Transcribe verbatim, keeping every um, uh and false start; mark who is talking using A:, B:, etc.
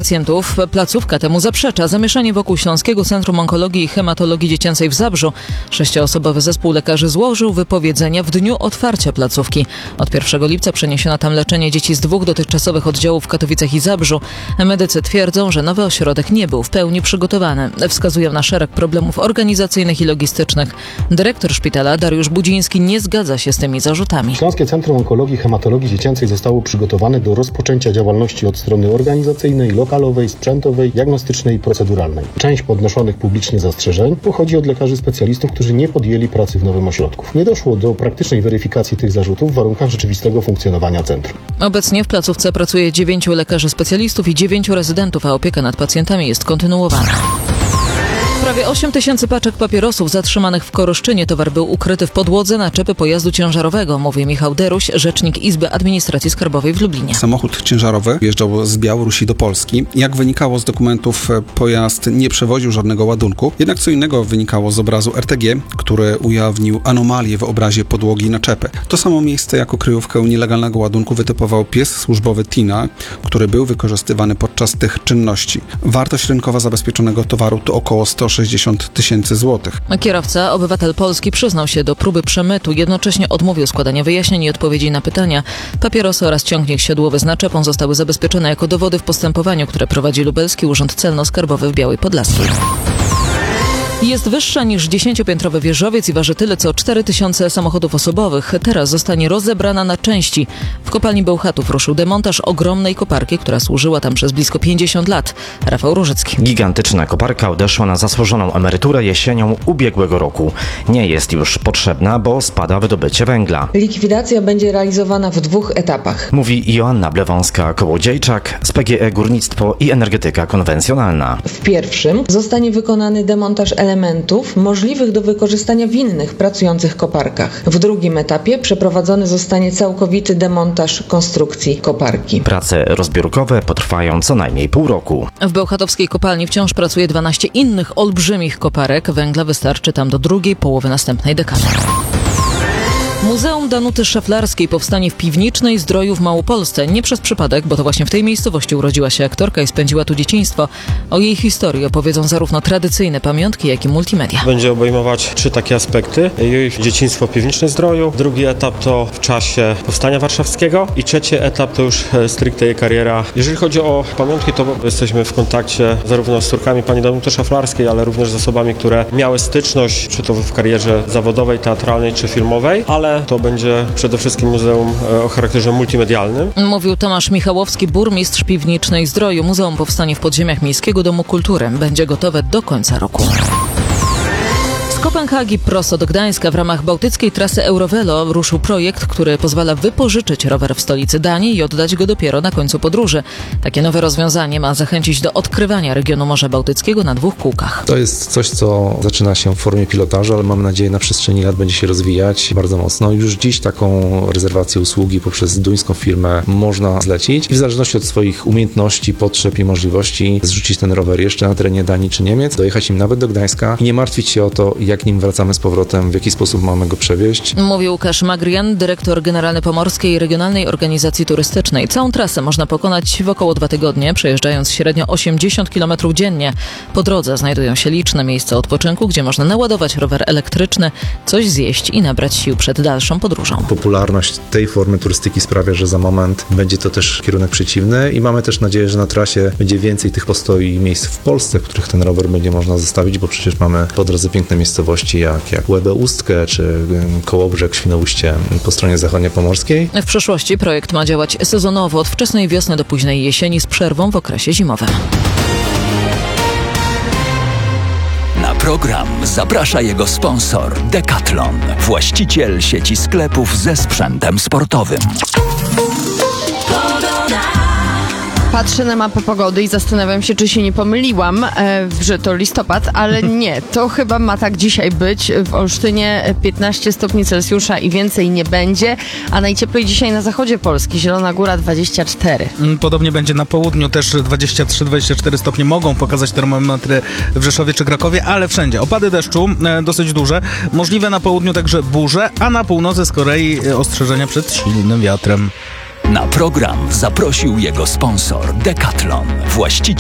A: pacjentów. Placówka temu zaprzecza. Zamieszanie wokół Śląskiego Centrum Onkologii i Hematologii Dziecięcej w Zabrzu. Sześcioosobowy zespół lekarzy złożył wypowiedzenia w dniu otwarcia placówki. Od pierwszego lipca przeniesiono tam leczenie dzieci z dwóch dotychczasowych oddziałów w Katowicach i Zabrzu. Medycy twierdzą, że nowy ośrodek nie był w pełni przygotowany. Wskazują na szereg problemów organizacyjnych i logistycznych. Dyrektor szpitala Dariusz Budziński nie zgadza się z tymi zarzutami.
B: Śląskie Centrum Onkologii i Hematologii Dziecięcej zostało przygotowane do rozpoczęcia działalności od strony organizacyjnej, lokalowej, sprzętowej, diagnostycznej i proceduralnej. Część podnoszonych publicznie zastrzeżeń pochodzi od lekarzy specjalistów, którzy nie podjęli pracy w nowym ośrodku. Nie doszło do praktycznej weryfikacji tych zarzutów w warunkach rzeczywistego funkcjonowania centrum.
A: Obecnie w placówce pracuje dziewięciu lekarzy specjalistów i dziewięciu rezydentów, a opieka nad pacjentami jest kontynuowana. Prawie osiem tysięcy paczek papierosów zatrzymanych w Koroszczynie. Towar był ukryty w podłodze naczepy pojazdu ciężarowego, mówi Michał Deruś, rzecznik Izby Administracji Skarbowej w Lublinie.
C: Samochód ciężarowy wjeżdżał z Białorusi do Polski. Jak wynikało z dokumentów, pojazd nie przewoził żadnego ładunku. Jednak co innego wynikało z obrazu R T G, który ujawnił anomalię w obrazie podłogi naczepy. To samo miejsce jako kryjówkę nielegalnego ładunku wytypował pies służbowy Tina, który był wykorzystywany podczas tych czynności. Wartość rynkowa zabezpieczonego towaru to około sto sześćdziesiąt tysięcy złotych.
A: Kierowca, obywatel Polski, przyznał się do próby przemytu, jednocześnie odmówił składania wyjaśnień i odpowiedzi na pytania. Papierosy oraz ciągnik siodłowy z naczepą zostały zabezpieczone jako dowody w postępowaniu, które prowadzi Lubelski Urząd Celno-Skarbowy w Białej Podlaskiej. Jest wyższa niż dziesięciopiętrowy wieżowiec i waży tyle co cztery tysiące samochodów osobowych. Teraz zostanie rozebrana na części. W kopalni Bełchatów ruszył demontaż ogromnej koparki, która służyła tam przez blisko pięćdziesiąt lat. Rafał Różycki.
D: Gigantyczna koparka odeszła na zasłużoną emeryturę jesienią ubiegłego roku. Nie jest już potrzebna, bo spada wydobycie węgla.
E: Likwidacja będzie realizowana w dwóch etapach.
D: Mówi Joanna Blewąska-Kołodziejczak z P G E Górnictwo i Energetyka Konwencjonalna.
E: W pierwszym zostanie wykonany demontaż elementów możliwych do wykorzystania w innych pracujących koparkach. W drugim etapie przeprowadzony zostanie całkowity demontaż konstrukcji koparki.
D: Prace rozbiórkowe potrwają co najmniej pół roku.
A: W bełchatowskiej kopalni wciąż pracuje dwanaście innych olbrzymich koparek. Węgla wystarczy tam do drugiej połowy następnej dekady. Muzeum Danuty Szaflarskiej powstanie w Piwnicznej Zdroju w Małopolsce. Nie przez przypadek, bo to właśnie w tej miejscowości urodziła się aktorka i spędziła tu dzieciństwo. O jej historii opowiedzą zarówno tradycyjne pamiątki, jak i multimedia.
F: Będzie obejmować trzy takie aspekty. Jej dzieciństwo Piwnicznej Zdroju, drugi etap to w czasie Powstania Warszawskiego i trzeci etap to już stricte jej kariera. Jeżeli chodzi o pamiątki, to jesteśmy w kontakcie zarówno z córkami pani Danuty Szaflarskiej, ale również z osobami, które miały styczność, czy to w karierze zawodowej, teatralnej, czy filmowej, ale to będzie przede wszystkim muzeum o charakterze multimedialnym.
A: Mówił Tomasz Michałowski, burmistrz Piwnicznej Zdroju. Muzeum powstanie w podziemiach Miejskiego Domu Kultury. Będzie gotowe do końca roku. Z Kopenhagi prosto do Gdańska w ramach bałtyckiej trasy Eurovelo ruszył projekt, który pozwala wypożyczyć rower w stolicy Danii i oddać go dopiero na końcu podróży. Takie nowe rozwiązanie ma zachęcić do odkrywania regionu Morza Bałtyckiego na dwóch kółkach.
G: To jest coś, co zaczyna się w formie pilotażu, ale mam nadzieję na przestrzeni lat będzie się rozwijać bardzo mocno. Już dziś taką rezerwację usługi poprzez duńską firmę można zlecić i w zależności od swoich umiejętności, potrzeb i możliwości zrzucić ten rower jeszcze na terenie Danii czy Niemiec, dojechać im nawet do Gdańska i nie martwić się o to, jak nim wracamy z powrotem, w jaki sposób mamy go przewieźć.
A: Mówił Łukasz Magrian, dyrektor generalny Pomorskiej Regionalnej Organizacji Turystycznej. Całą trasę można pokonać w około dwa tygodnie, przejeżdżając średnio osiemdziesiąt kilometrów dziennie. Po drodze znajdują się liczne miejsca odpoczynku, gdzie można naładować rower elektryczny, coś zjeść i nabrać sił przed dalszą podróżą.
G: Popularność tej formy turystyki sprawia, że za moment będzie to też kierunek przeciwny i mamy też nadzieję, że na trasie będzie więcej tych postoi i miejsc w Polsce, w których ten rower będzie można zostawić, bo przecież mamy po drodze piękne miejscowości jak, jak Łebę Ustkę czy Kołobrzeg, Świnoujście po stronie zachodniopomorskiej.
A: W przyszłości projekt ma działać sezonowo od wczesnej wiosny do późnej jesieni z przerwą w okresie zimowym.
H: Na program zaprasza jego sponsor Decathlon, właściciel sieci sklepów ze sprzętem sportowym.
I: Patrzę na mapę pogody i zastanawiam się, czy się nie pomyliłam, e, że to listopad, ale nie, to chyba ma tak dzisiaj być. W Olsztynie piętnaście stopni Celsjusza i więcej nie będzie, a najcieplej dzisiaj na zachodzie Polski, Zielona Góra dwadzieścia cztery.
J: Podobnie będzie na południu, też dwadzieścia trzy dwadzieścia cztery stopnie mogą pokazać termometry w Rzeszowie czy Krakowie, ale wszędzie opady deszczu, e, dosyć duże, możliwe na południu także burze, a na północy z Korei e, ostrzeżenia przed silnym wiatrem.
H: Na program zaprosił jego sponsor Decathlon, właściciel